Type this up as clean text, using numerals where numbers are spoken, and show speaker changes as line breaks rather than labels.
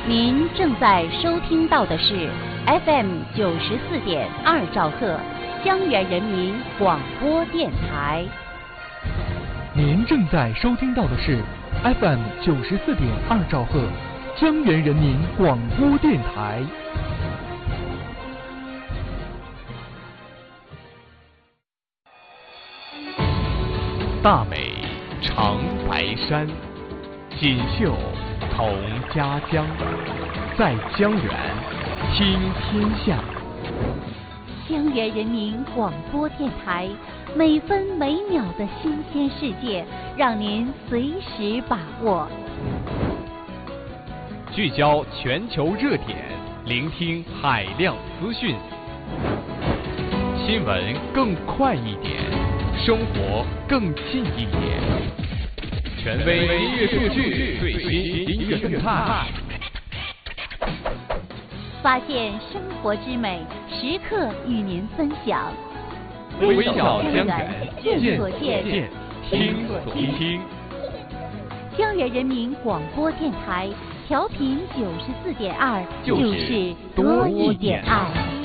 您正在收听到的是 FM 94.2兆赫江源人民广播电台。
您正在收听到的是 FM 94.2兆赫江源人民广播电台。
大美长白山，锦绣同家乡，在江源听天下。
江源人民广播电台，每分每秒的新鲜世界，让您随时把握。
聚焦全球热点，聆听海量资讯，新闻更快一点，生活更近一点。权威音乐数据，最新音乐动态，
发现生活之美，时刻与您分享。
微笑江源，
见所见，
听所听。
江源人民广播电台调频94.2，就是多一点爱。